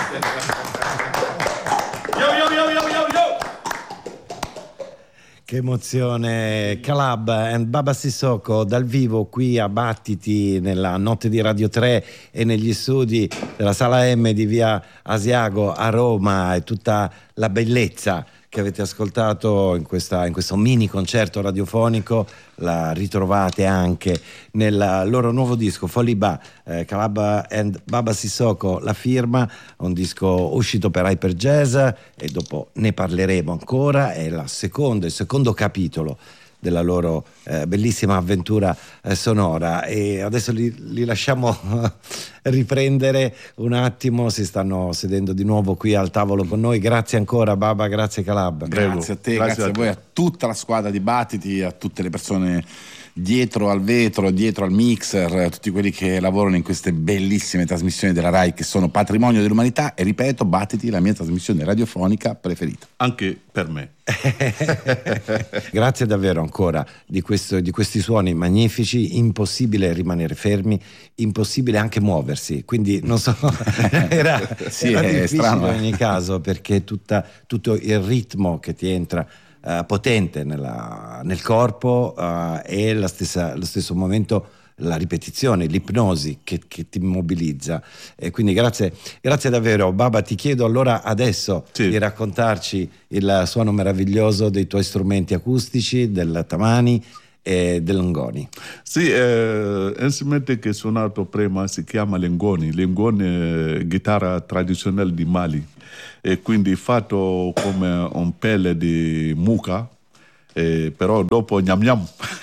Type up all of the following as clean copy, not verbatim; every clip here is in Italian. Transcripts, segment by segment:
Che emozione, Calab and Baba Sissoko dal vivo qui a Battiti nella notte di Radio 3 e negli studi della Sala M di via Asiago a Roma, e tutta la bellezza che avete ascoltato in questo mini concerto radiofonico la ritrovate anche nel loro nuovo disco Foliba, Calab and Baba Sissoko la firma, un disco uscito per Hyper Jazz, e dopo ne parleremo ancora. È il secondo capitolo della loro bellissima avventura sonora, e adesso li lasciamo riprendere un attimo. Si stanno sedendo di nuovo qui al tavolo con noi. Grazie ancora Baba, grazie Calab. Grazie a te, grazie a voi, a tutta la squadra di Battiti, a tutte le persone dietro al vetro, dietro al mixer, tutti quelli che lavorano in queste bellissime trasmissioni della Rai che sono patrimonio dell'umanità. E ripeto, Battiti, la mia trasmissione radiofonica preferita. Anche per me. Grazie davvero ancora di questi suoni magnifici. Impossibile rimanere fermi, impossibile anche muoversi, quindi non so, era difficile strano, in ogni caso, perché tutto il ritmo che ti entra potente nel corpo, e allo stesso momento la ripetizione, l'ipnosi che ti immobilizza. E quindi grazie davvero Baba. Ti chiedo allora adesso di raccontarci il suono meraviglioso dei tuoi strumenti acustici, del tamani e del ngoni. Sì, un strumento che ho suonato prima si chiama l'ngoni. L'ngoni è chitarra tradizionale di Mali, e quindi fatto come un pelle di mucca, però dopo gnam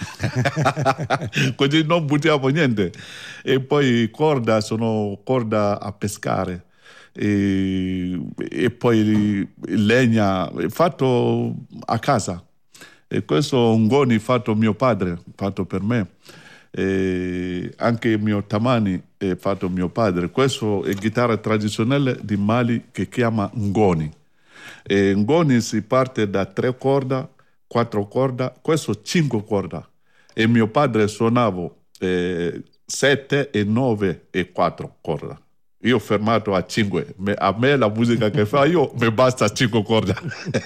così non buttiamo niente. E poi sono corda a pescare, e poi legna fatto a casa. E questo è un ngoni fatto mio padre, fatto per me. E anche il mio tamani è fatto mio padre. Questo è chitarra tradizionale di Mali che chiama ngoni. E ngoni si parte da 3 corda, 4 corda, questo 5 corda. E mio padre suonava 7 e 9 e 4 corda. Io ho fermato a 5. A me la musica che fa io mi basta 5 corda.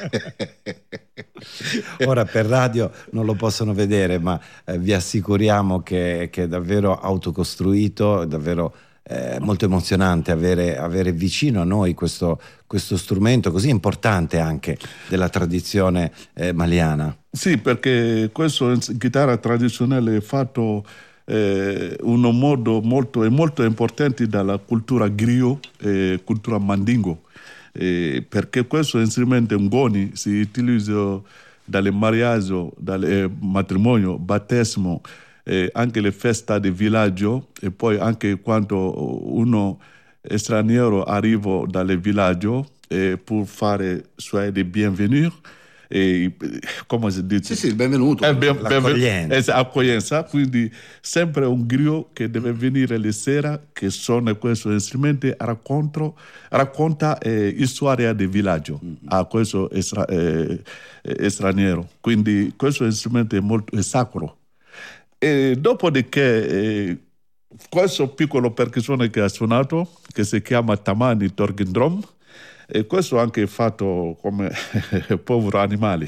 Ora per radio non lo possono vedere, ma vi assicuriamo che è davvero autocostruito, è davvero molto emozionante avere vicino a noi questo strumento così importante anche della tradizione maliana. Sì, perché questo è chitarra tradizionale fatto un modo molto importante dalla cultura griot e cultura mandingo, perché questo strumento ngoni si utilizza dalle mariage, dalle matrimonio, battesimo, anche le feste di villaggio, e poi anche quando uno straniero arriva dalle villaggio per fare suoi di bienvenue. Come si dice? Sì, il benvenuto. L'accoglienza. Quindi sempre un griot che deve venire le sera, che suona questo strumento, racconta storia del villaggio a questo straniero. Quindi questo strumento è sacro. E dopodiché questo piccolo percussione che ha suonato, che si chiama tamani talking drum, e questo anche è fatto come povero animali,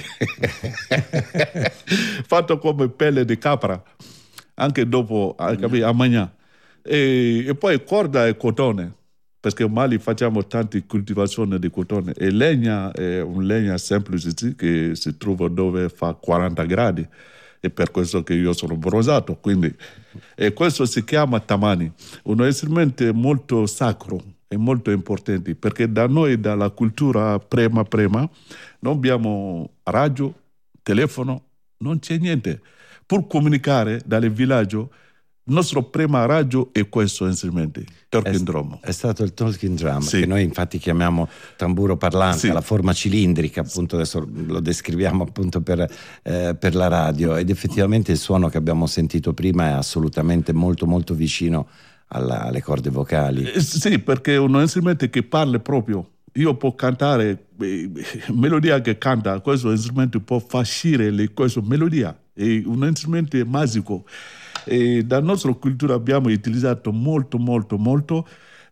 fatto come pelle di capra, anche dopo a mangiare. E poi corda e cotone, perché in Mali facciamo tante coltivazioni di cotone, e legna è un legna semplice che si trova dove fa 40 gradi, e per questo che io sono bronzato. Quindi, e questo si chiama tamani, uno strumento molto sacro e molto importante, perché da noi, dalla cultura prima, non abbiamo radio, telefono, non c'è niente. Per comunicare dal villaggio, il nostro prima radio è questo strumento, talking drum. È stato il talking drum, che noi infatti chiamiamo tamburo parlante, la forma cilindrica, appunto adesso lo descriviamo appunto per la radio, ed effettivamente il suono che abbiamo sentito prima è assolutamente molto molto vicino alle corde vocali. Sì, perché è uno strumento che parla proprio. Io posso cantare melodia che canta, questo strumento può far uscire questa melodia. È un strumento magico. E dalla nostra cultura abbiamo utilizzato molto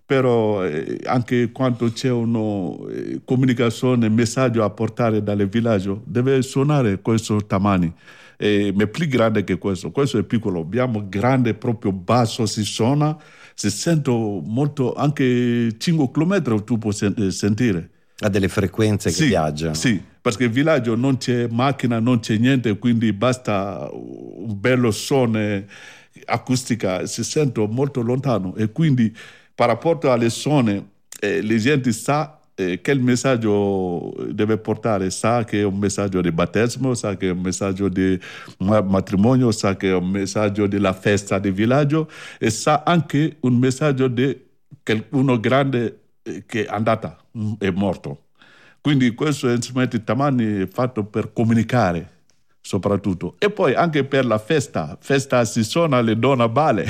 però anche quando c'è una comunicazione, messaggio a portare dalle villaggi, deve suonare questo tamani. Ma è più grande che questo è piccolo, abbiamo grande proprio basso, si suona, si sente molto, anche 5 km tu puoi sentire. Ha delle frequenze che viaggiano. Sì, perché il villaggio non c'è macchina, non c'è niente, quindi basta un bello suono acustica, si sente molto lontano e quindi per rapporto alle suone la gente sa che il messaggio deve portare, sa che è un messaggio di battesimo, sa che è un messaggio di matrimonio, sa che è un messaggio della festa del villaggio e sa anche un messaggio di uno grande che è andata, è morto. Quindi questo strumento tamani è fatto per comunicare soprattutto e poi anche per la festa si suona le donne bale.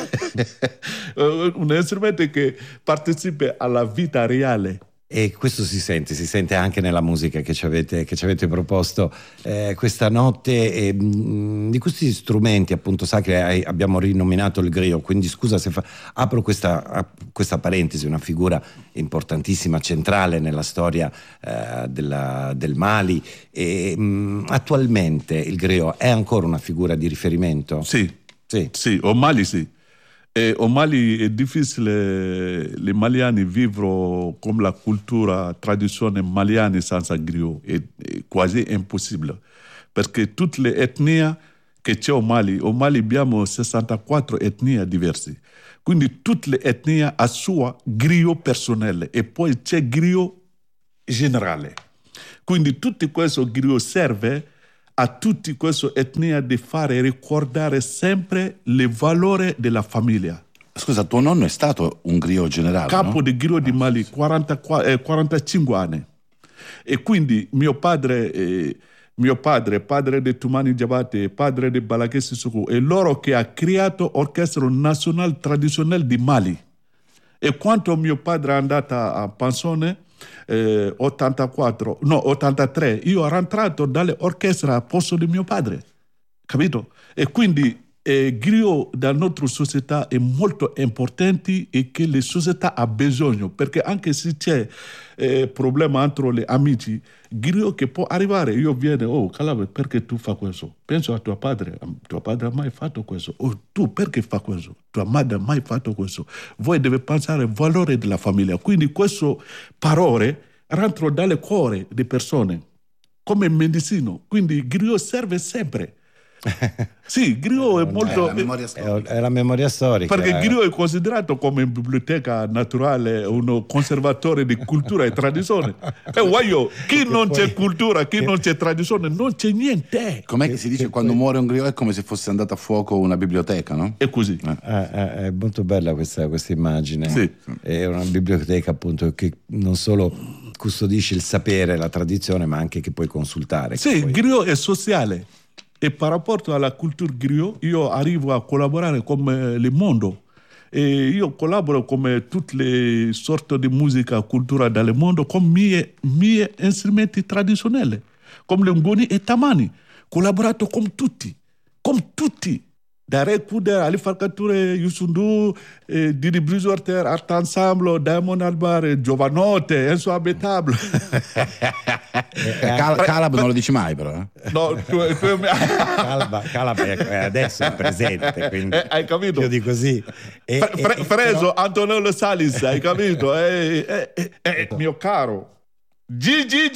Un strumento che partecipa alla vita reale. E questo si sente anche nella musica che ci avete proposto questa notte. Di questi strumenti appunto sacri abbiamo rinominato il griot, quindi scusa se apro questa parentesi, una figura importantissima, centrale nella storia del Mali. Attualmente il griot è ancora una figura di riferimento? Sì, o Mali sì. Au Mali è difficile, i maliani vivere come la cultura, tradizione maliana senza griot, è quasi impossibile, perché tutte le etnie che c'è au Mali abbiamo 64 etnie diverse, quindi tutte le etnie hanno sua griot personale e poi c'è griot generale, quindi tutto questo griot serve a tutte queste etnie di fare ricordare sempre le valori della famiglia. Scusa, tuo nonno è stato un griot generale, capo no? di griot di Mali, 45 anni. E quindi mio padre, padre di Toumani Diabaté, padre di Balaké Sissoko, è loro che ha creato l'Orchestra Nazionale Tradizionale di Mali. E quando mio padre è andato a pensione, 83, io ho rientrato dall'orchestra a posto di mio padre, capito? E quindi griot della nostra società è molto importante e che la società ha bisogno, perché anche se c'è problema tra gli amici, griot che può arrivare, io viene, Calabria, perché tu fai questo? Penso a tuo padre ha mai fatto questo, tu perché fai questo? Tua madre ha mai fatto questo? Voi deve pensare al valore della famiglia, quindi queste parole rientrano dalle cuore di persone, come medicina, quindi griot serve sempre. Sì, griot è molto... È la memoria storica. Perché griot è considerato come biblioteca naturale, un conservatore di cultura e tradizione. E guaio, chi non c'è cultura, chi non c'è tradizione, non c'è niente. Com'è che si dice quando muore un griot? È come se fosse andata a fuoco una biblioteca, no? È così. È molto bella questa immagine. Sì. È una biblioteca appunto che non solo custodisce il sapere, la tradizione, ma anche che puoi consultare. Sì, il griot è sociale. E per rapporto alla cultura griot, io arrivo a collaborare con il mondo. E io collaboro come tutte le sorti di musica, cultura del mondo, con miei strumenti tradizionali, come le ngoni e tamani. Collaborato con tutti. Da Rekuder, Ali Farkature, Yusundu, Didi Brizuarter, Art Ensemble, Diamond Albar, Giovanotte, Enzo Abetable. Calab non lo dici mai però. No, Calab adesso è presente, quindi hai capito? Io dico così. Preso Antonello Salis, hai capito? Mio caro. Gigi.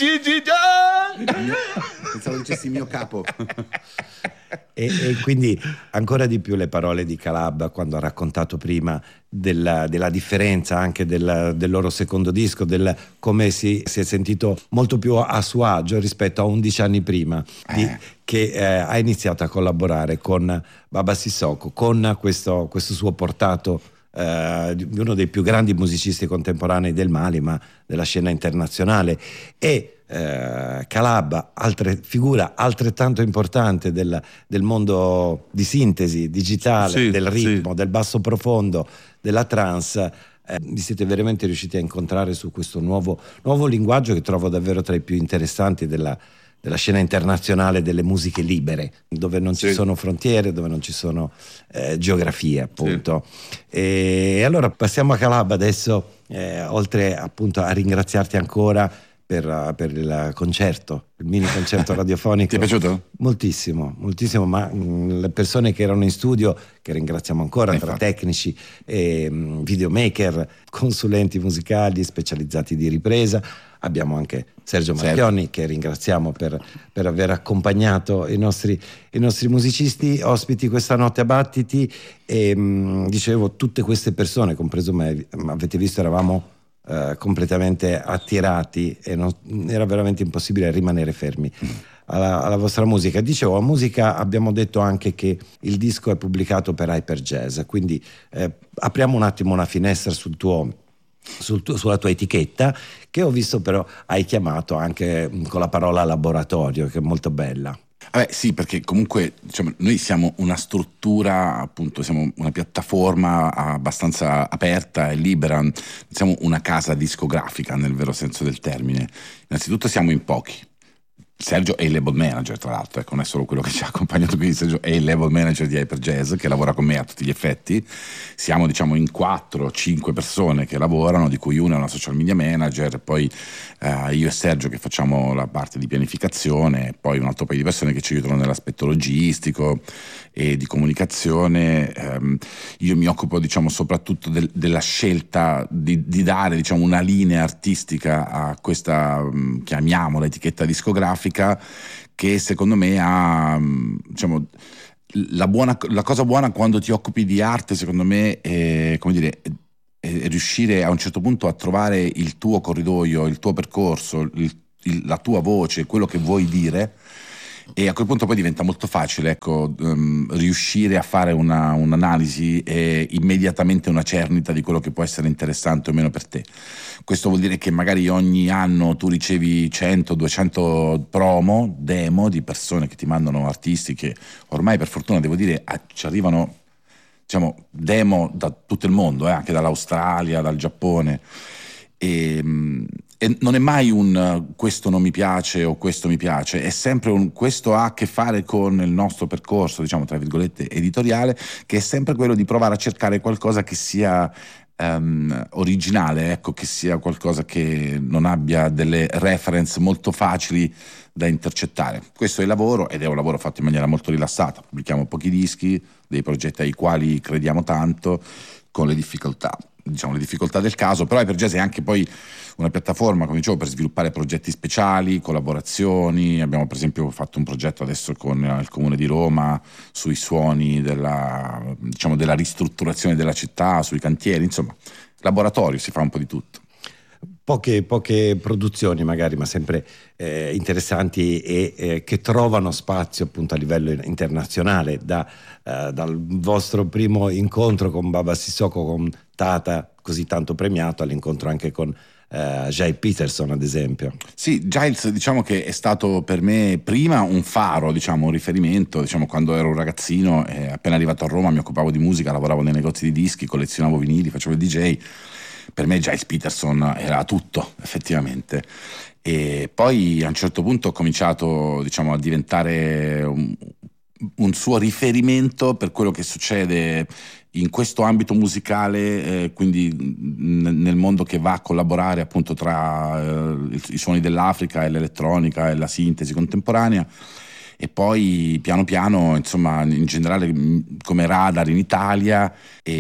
Pensavo dicessi mio capo. E quindi ancora di più le parole di Calab quando ha raccontato prima della differenza anche del loro secondo disco, del come si è sentito molto più a suo agio rispetto a 11 anni prima che ha iniziato a collaborare con Baba Sissoko, con questo suo portato di uno dei più grandi musicisti contemporanei del Mali, ma della scena internazionale. E Calab, figura altrettanto importante del mondo di sintesi digitale, del ritmo, del basso profondo, della trance. Vi siete veramente riusciti a incontrare su questo nuovo linguaggio che trovo davvero tra i più interessanti della scena internazionale delle musiche libere, dove non ci sono frontiere, dove non ci sono geografie, appunto. E allora passiamo a Calab adesso, oltre appunto a ringraziarti ancora per il concerto, il mini concerto radiofonico. Ti è piaciuto? Moltissimo, moltissimo, ma le persone che erano in studio, che ringraziamo ancora, tra tecnici e videomaker, consulenti musicali specializzati di ripresa. Abbiamo anche Sergio Marchionni, che ringraziamo per aver accompagnato i nostri musicisti ospiti questa notte a Battiti. E dicevo, tutte queste persone, compreso me, avete visto, eravamo completamente attirati e era veramente impossibile rimanere fermi alla vostra musica. Dicevo, a musica abbiamo detto anche che il disco è pubblicato per Hyperjazz, quindi apriamo un attimo una finestra sulla tua etichetta, che ho visto però hai chiamato anche con la parola laboratorio, che è molto bella. Sì, perché comunque diciamo, noi siamo una struttura, appunto, siamo una piattaforma abbastanza aperta e libera, siamo una casa discografica nel vero senso del termine. Innanzitutto siamo in pochi. Sergio è il label manager, tra l'altro, ecco, non è solo quello che ci ha accompagnato qui. Sergio è il label manager di Hyperjazz, che lavora con me a tutti gli effetti. Siamo, diciamo, in 4-5 persone che lavorano, di cui una è una social media manager, poi io e Sergio che facciamo la parte di pianificazione, poi un altro paio di persone che ci aiutano nell'aspetto logistico e di comunicazione. Io mi occupo, diciamo, soprattutto della scelta di dare, diciamo, una linea artistica a questa, chiamiamola etichetta discografica, che secondo me ha, diciamo, la cosa buona quando ti occupi di arte, secondo me, è, come dire, è riuscire a un certo punto a trovare il tuo corridoio, il tuo percorso, la tua voce, quello che vuoi dire, e a quel punto poi diventa molto facile, ecco, riuscire a fare un'analisi e immediatamente una cernita di quello che può essere interessante o meno per te. Questo vuol dire che magari ogni anno tu ricevi 100-200 promo, demo di persone che ti mandano artisti che ormai, per fortuna, devo dire, ci arrivano, diciamo, demo da tutto il mondo, anche dall'Australia, dal Giappone, e non è mai un questo non mi piace o questo mi piace, è sempre un questo ha a che fare con il nostro percorso, diciamo, tra virgolette, editoriale, che è sempre quello di provare a cercare qualcosa che sia originale, ecco, che sia qualcosa che non abbia delle reference molto facili da intercettare. Questo è il lavoro, ed è un lavoro fatto in maniera molto rilassata. Pubblichiamo pochi dischi, dei progetti ai quali crediamo tanto, con le difficoltà, diciamo, le difficoltà del caso, però Hyperjazz è anche poi una piattaforma, come dicevo, per sviluppare progetti speciali, collaborazioni. Abbiamo per esempio fatto un progetto adesso con il Comune di Roma sui suoni della ristrutturazione della città, sui cantieri, insomma, laboratorio, si fa un po' di tutto. Poche produzioni magari, ma sempre interessanti e che trovano spazio appunto a livello internazionale, dal vostro primo incontro con Baba Sissoko, con Tata, così tanto premiato, all'incontro anche con Giles Peterson, ad esempio. Sì, Giles, diciamo che è stato per me prima un faro, diciamo, un riferimento, diciamo, quando ero un ragazzino, appena arrivato a Roma mi occupavo di musica, lavoravo nei negozi di dischi, collezionavo vinili, facevo il DJ. Per me Giles Peterson era tutto, effettivamente. E poi a un certo punto ho cominciato, diciamo, a diventare un suo riferimento per quello che succede in questo ambito musicale, quindi nel mondo che va a collaborare appunto tra i suoni dell'Africa e l'elettronica e la sintesi contemporanea. E poi piano piano, insomma, in generale come radar in Italia,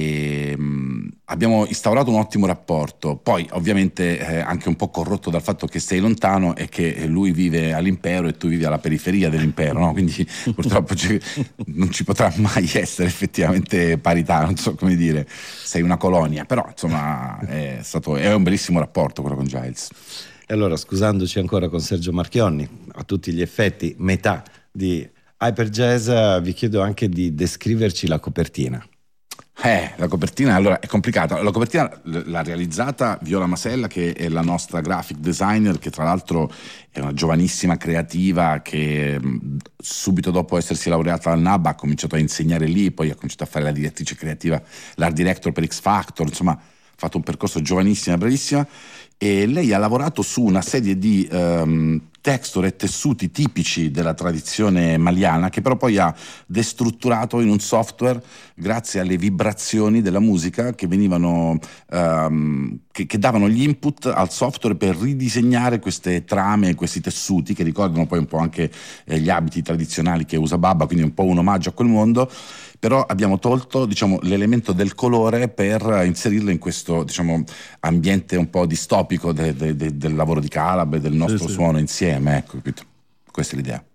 abbiamo instaurato un ottimo rapporto. Poi ovviamente anche un po' corrotto dal fatto che sei lontano e che lui vive all'impero e tu vivi alla periferia dell'impero, no? Quindi purtroppo non ci potrà mai essere effettivamente parità, non so come dire, sei una colonia, però insomma è un bellissimo rapporto quello con Giles. E allora, scusandoci ancora con Sergio Marchionni, a tutti gli effetti metà di Hyperjazz, vi chiedo anche di descriverci la copertina. La copertina allora è complicata. La copertina l'ha realizzata Viola Masella, che è la nostra graphic designer, che tra l'altro è una giovanissima creativa che subito dopo essersi laureata al NAB ha cominciato a insegnare lì, poi ha cominciato a fare la direttrice creativa, l'art director per X Factor, insomma ha fatto un percorso giovanissima, bravissima. E lei ha lavorato su una serie di texture e tessuti tipici della tradizione maliana, che però poi ha destrutturato in un software grazie alle vibrazioni della musica che venivano che davano gli input al software per ridisegnare queste trame, questi tessuti che ricordano poi un po' anche gli abiti tradizionali che usa Baba, quindi un po' un omaggio a quel mondo. Però abbiamo tolto, diciamo, l'elemento del colore per inserirlo in questo, diciamo, ambiente un po' distopico del lavoro di Calab e del nostro suono insieme, ecco, capito? Questa è l'idea.